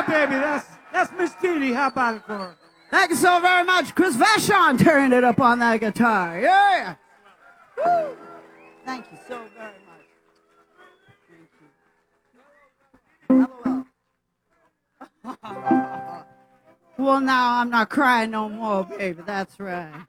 baby. That's Miss Teeny. How about it for her? Thank you so very much. Chris Vachon turning it up on that guitar. Yeah. Woo. Thank you so very much. Thank you. LOL. Well, now I'm not crying no more, baby. That's right.